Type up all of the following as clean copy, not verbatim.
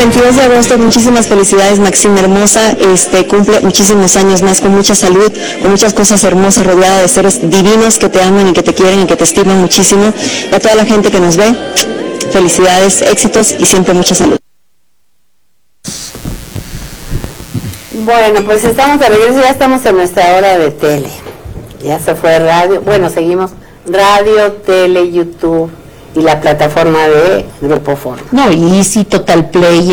22 de agosto, muchísimas felicidades, Maxine hermosa, cumple muchísimos años más, con mucha salud, con muchas cosas hermosas, rodeada de seres divinos que te aman y que te quieren y que te estiman muchísimo. Y a toda la gente que nos ve, felicidades, éxitos y siempre mucha salud. Bueno, pues estamos de regreso, ya estamos en nuestra hora de tele. Ya se fue radio, bueno, seguimos radio, tele, YouTube y la plataforma de Grupo Fórmula. No, Easy, Total Play,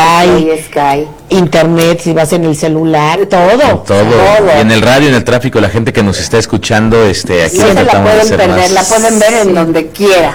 Sky, Internet, si vas en el celular, todo. Y en el radio, en el tráfico, la gente que nos está escuchando, aquí no se la pueden perder, la pueden ver en donde quiera.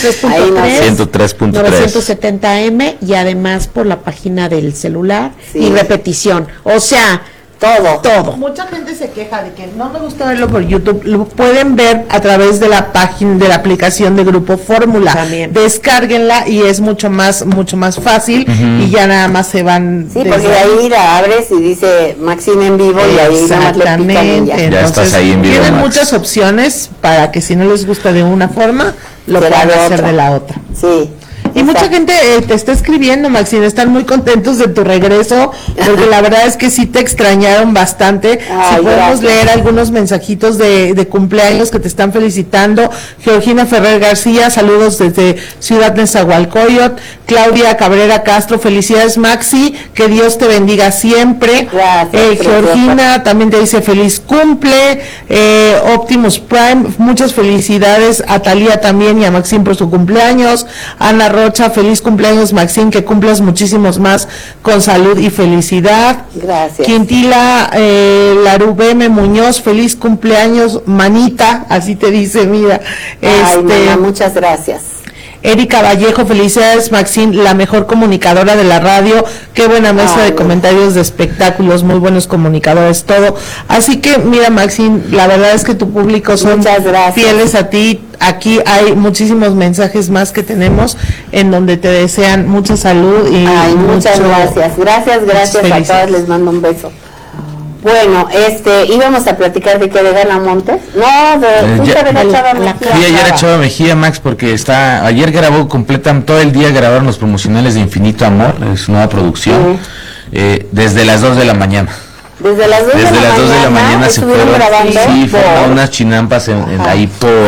103.3, 103.3, 970M y además por la página del celular y repetición. O sea, todo. Mucha gente se queja de que no me gusta verlo por YouTube. Lo pueden ver a través de la página, de la aplicación de Grupo Fórmula. También. Descárguenla y es mucho más fácil y ya nada más se van. Sí, porque ahí la abres y dice Maxine en vivo y ahí nada más le pican y ya. Ya estás ahí en vivo. Tienen Max. muchas opciones para que si no les gusta de una forma, lo puedan hacer de la otra. Sí. Y mucha gente te está escribiendo, Maxine, están muy contentos de tu regreso, porque la verdad es que sí te extrañaron bastante. Si podemos leer algunos mensajitos de cumpleaños que te están felicitando. Georgina Ferrer García, saludos desde Ciudad Nezahualcóyotl. Claudia Cabrera Castro, felicidades Maxi, que Dios te bendiga siempre. Gracias, Georgina también te dice feliz cumple. Optimus Prime, muchas felicidades a Talía también y a Maxine por su cumpleaños. Ana Rocha, feliz cumpleaños Maxine, que cumplas muchísimos más con salud y felicidad. Gracias. Quintila Larubeme Muñoz, feliz cumpleaños manita, así te dice, mira. Mamá, muchas gracias. Erika Vallejo, felicidades Maxine, la mejor comunicadora de la radio, qué buena mesa de comentarios de espectáculos, muy buenos comunicadores, todo. Así que mira Maxine, la verdad es que tu público son fieles a ti. Aquí hay muchísimos mensajes más que tenemos en donde te desean mucha salud y muchas gracias. Gracias a todos, les mando un beso. Bueno, íbamos a platicar de qué, de Gala Montes. No, de Chava Mejía. Sí, ayer a Chava Mejía, Max, porque ayer grabó todo el día, grabaron los promocionales de Infinito Amor, es una nueva producción, desde las 2 de la mañana. Desde las 2 de la mañana se fueron grabando. Sí, fueron unas chinampas ahí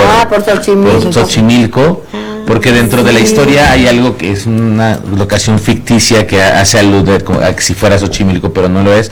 por Xochimilco, porque dentro de la historia hay algo que es una locación ficticia que hace alude a que si fuera Xochimilco, pero no lo es.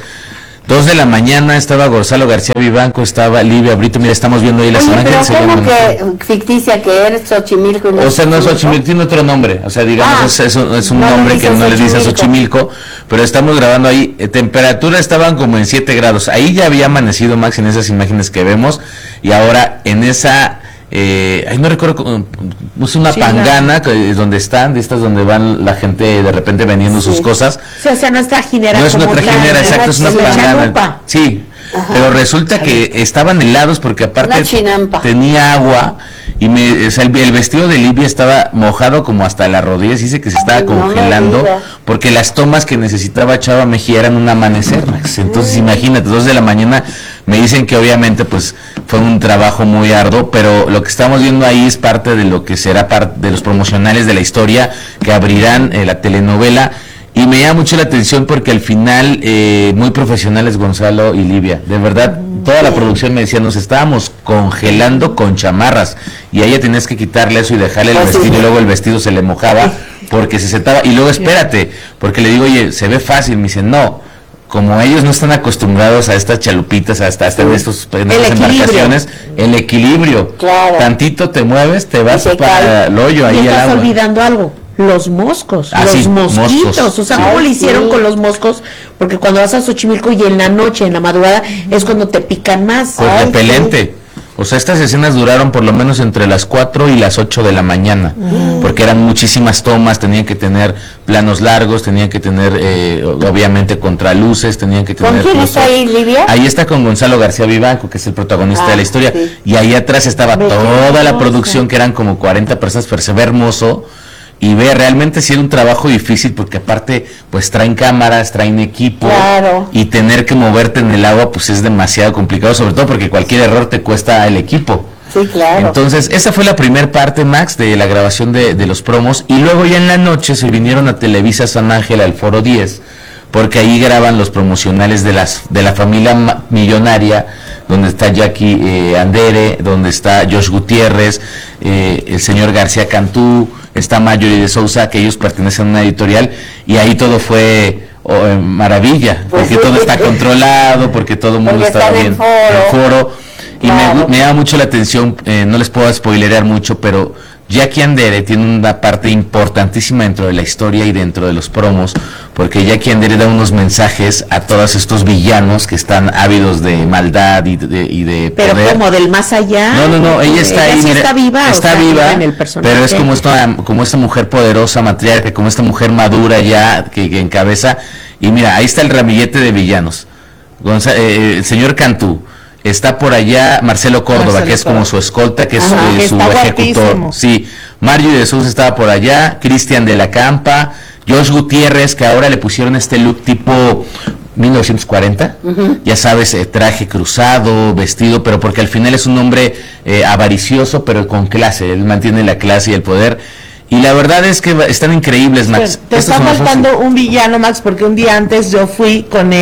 2 de la mañana estaba Gonzalo García Vivanco, estaba Livia Brito, mira, estamos viendo ahí las imágenes. Pero ¿cómo que ficticia que eres Xochimilco? O sea, no es Xochimilco, tiene otro nombre, o sea, digamos, es un nombre que no le dice a Xochimilco, pero estamos grabando ahí, temperatura estaban como en 7 grados, ahí ya había amanecido Max en esas imágenes que vemos, y ahora en esa... ahí no recuerdo, es una pangana donde están, de estas donde van la gente de repente vendiendo sus cosas. O sea, no es trajinera. No es una trajinera, exacto, es una pangana. Sí, pero resulta que estaban helados porque aparte tenía agua y el vestido de Livia estaba mojado como hasta las rodillas, dice que se estaba congelando porque las tomas que necesitaba Chava Mejía eran un amanecer, Max. Entonces imagínate, 2 de la mañana, me dicen que obviamente pues fue un trabajo muy arduo, pero lo que estamos viendo ahí es parte de lo que será parte de los promocionales de la historia que abrirán la telenovela. Y me llama mucho la atención porque al final muy profesionales Gonzalo y Livia, de verdad, toda la producción me decía, nos estábamos congelando con chamarras y a ella tenías que quitarle eso y dejarle el vestido y luego el vestido se le mojaba porque se setaba y luego espérate, porque le digo, oye, se ve fácil, me dice, no, como ellos no están acostumbrados a estas chalupitas, hasta en estas embarcaciones, el equilibrio, tantito te mueves, te vas para el hoyo, ahí el agua. Estás olvidando algo. Los moscos, los mosquitos, o sea, ¿cómo le hicieron con los moscos? Porque cuando vas a Xochimilco y en la noche, en la madrugada, es cuando te pican más. Pues repelente. O sea, estas escenas duraron por lo menos entre las 4 y las 8 de la mañana, porque eran muchísimas tomas, tenían que tener planos largos, tenían que tener, obviamente, contraluces, tenían que tener... ¿Con quién está ahí, Livia? Ahí está con Gonzalo García Vivanco, que es el protagonista de la historia, y ahí atrás estaba toda la producción, que eran como 40 personas, pero se ve hermoso. Y realmente sí era un trabajo difícil porque aparte pues traen cámaras, traen equipo y tener que moverte en el agua pues es demasiado complicado, sobre todo porque cualquier error te cuesta el equipo. Sí, claro. Entonces, esa fue la primer parte, Max, de la grabación de los promos, y luego ya en la noche se vinieron a Televisa San Ángel al Foro 10, porque ahí graban los promocionales de la familia millonaria, donde está Jackie Andere, donde está Josh Gutiérrez, el señor García Cantú, está Marjorie de Sousa, que ellos pertenecen a una editorial, y ahí todo fue maravilla, pues porque todo está controlado, porque todo el mundo está bien en el foro, y claro. me llama mucho la atención, no les puedo spoilerear mucho, pero Jackie Andere tiene una parte importantísima dentro de la historia y dentro de los promos, porque Jackie Andere da unos mensajes a todos estos villanos que están ávidos de maldad y de pero poder. Como del más allá. No, ella está ahí, sí está viva, está viva, en el personaje. Pero es como esta mujer poderosa, matriarca, como esta mujer madura ya que encabeza, y mira, ahí está el ramillete de villanos. El señor Cantú. Está por allá Marcelo Córdoba, que es como su escolta, que es su ejecutor. Guapísimo. Sí, Mario de Sousa estaba por allá, Cristian de la Campa, Josh Gutiérrez, que ahora le pusieron este look tipo 1940, ya sabes, traje cruzado, vestido, pero porque al final es un hombre avaricioso, pero con clase, él mantiene la clase y el poder. Y la verdad es que están increíbles, Max. Te está faltando un villano, Max, porque un día antes yo fui con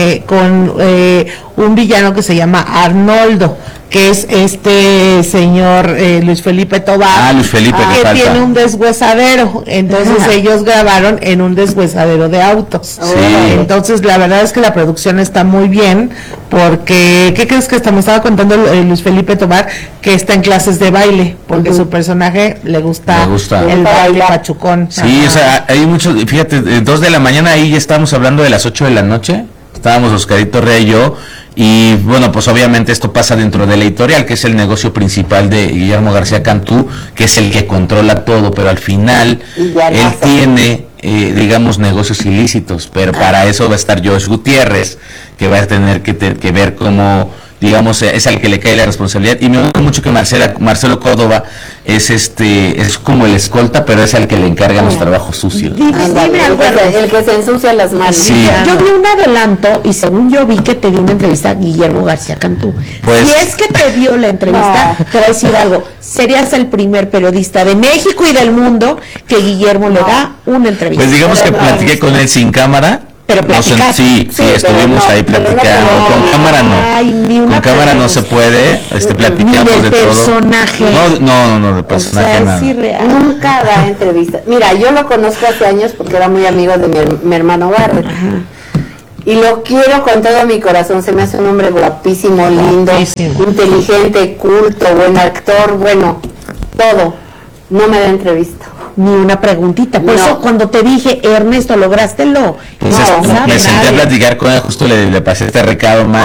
un villano que se llama Arnoldo, que es este señor Luis Felipe Tobar, Luis Felipe, que tiene un deshuesadero. Entonces ellos grabaron en un deshuesadero de autos. Sí. Entonces la verdad es que la producción está muy bien, porque ¿qué crees que me estaba contando Luis Felipe Tobar? Que está en clases de baile, porque su personaje le gusta el baile pachucón. Sí, o sea, hay muchos, fíjate, 2 de la mañana ahí ya estábamos hablando de las 8 de la noche, estábamos Oscarito Rey y yo, y bueno, pues obviamente esto pasa dentro de la editorial, que es el negocio principal de Guillermo García Cantú, que es el que controla todo, pero al final él tiene, digamos, negocios ilícitos, pero para eso va a estar Josh Gutiérrez, que va a tener que ver cómo, digamos, es al que le cae la responsabilidad. Y me gusta mucho que Marcelo Córdoba es como el escolta, pero es al que le encargan los trabajos sucios. El que se ensucia las manos. Sí. Yo vi un adelanto y según yo vi que te dio una entrevista a Guillermo García Cantú. Pues, si es que te dio la entrevista, te voy a decir algo, serías el primer periodista de México y del mundo que Guillermo le da una entrevista. Pues digamos que platiqué con él sin cámara. Pero sí, estuvimos ahí platicando. Con cámara no. Con cámara no se puede. Platicamos de personaje. Todo. No, de personaje nada. Nunca da entrevista. Mira, yo lo conozco hace años porque era muy amigo de mi hermano Barret. Y lo quiero con todo mi corazón. Se me hace un hombre guapísimo, lindo, inteligente, culto, buen actor, bueno, todo. No me da entrevista. Ni una preguntita. Por eso cuando te dije, Ernesto, ¿lograste-lo? Me senté a platicar con él, justo le pasé este recado más.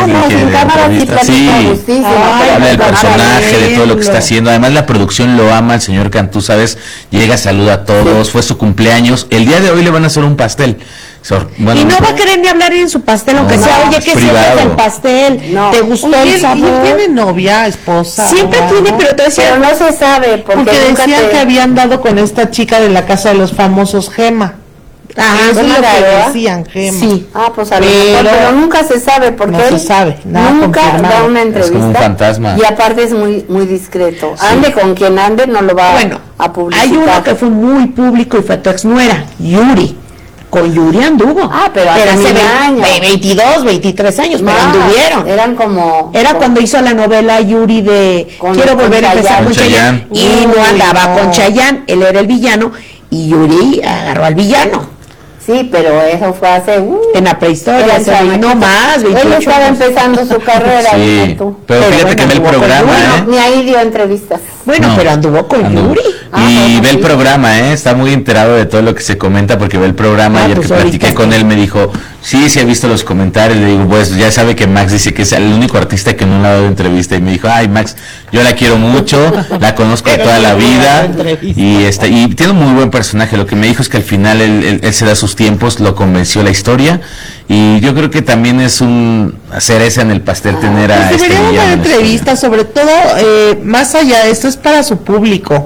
Habla del personaje, de todo lo que está haciendo. Además la producción lo ama, el señor Cantú, ¿sabes? Llega, saluda a todos, fue su cumpleaños. El día de hoy le van a hacer un pastel. Bueno, y no va a querer ni hablar en su pastel, aunque sea, oye, ¿qué sientes del pastel? ¿Te gustó el sabor? ¿Tiene novia, esposa? Siempre tiene, pero te decía, pero no se sabe, porque decían que habían dado con esta chica de la Casa de los Famosos, Gema. Eso es lo que decían, Gema. Sí. Pues a lo mejor, pero nunca se sabe, porque no se sabe, nunca da una entrevista. Es como un fantasma. Y aparte es muy discreto. Ande con quien ande, no lo va a publicitar. Hay uno que fue muy público y fue tu exnuera, Yuri. Con Yuri anduvo. Pero hace 22, 23 años, pero anduvieron. Era cuando hizo la novela Yuri de Quiero volver a empezar con Chayanne. Y no andaba con Chayanne, él era el villano y Yuri agarró al villano. Sí, pero eso fue hace... en la prehistoria, no más, 28 Él estaba empezando su carrera. Sí, pero fíjate que ve el programa, ni ahí dio entrevistas. Bueno, pero anduvo con Yuri. Y ve el programa, está muy enterado de todo lo que se comenta porque ve el programa. Ayer que platiqué con él me dijo, sí he visto los comentarios. Le digo, pues ya sabe que Max dice que es el único artista que no le ha dado entrevista. Y me dijo, ay Max, yo la quiero mucho, la conozco de toda la vida. Y tiene un muy buen personaje. Lo que me dijo es que al final él se da sus tiempos, lo convenció la historia. Y yo creo que también es un cereza en el pastel tener a deberíamos dar entrevistas, sobre todo más allá de esto, es para su público.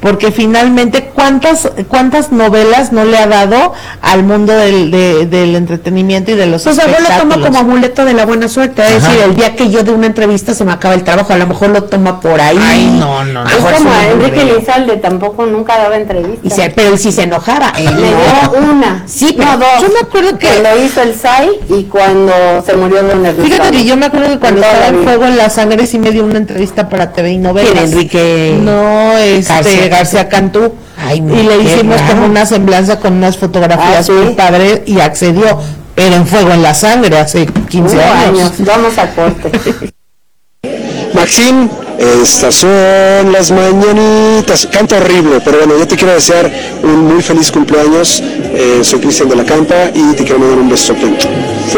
porque finalmente cuántas novelas no le ha dado al mundo del entretenimiento y de los espectáculos. Pues lo toma como amuleto de la buena suerte, es decir, el día que yo de una entrevista se me acaba el trabajo, a lo mejor lo toma por ahí. Ay, no. Es como a Enrique Elizalde, tampoco nunca daba entrevistas. Pero él sí se enojaba. Le dio una. Sí, pero no, dos. Yo me acuerdo que lo hizo el SAI y cuando se murió Don Enrique. Fíjate que yo me acuerdo que cuando estaba en Fuego en la Sangre sí me dio una entrevista para TV y Novelas. Enrique? No, García Cantú. Ay, y le hicimos como una semblanza con unas fotografías muy padres y accedió, pero en Fuego en la Sangre hace 15 años. Vamos a corte. Maxine, estas son las mañanitas. Canta horrible, pero bueno, yo te quiero desear un muy feliz cumpleaños. Soy Cristian de la Campa y te quiero mandar un beso.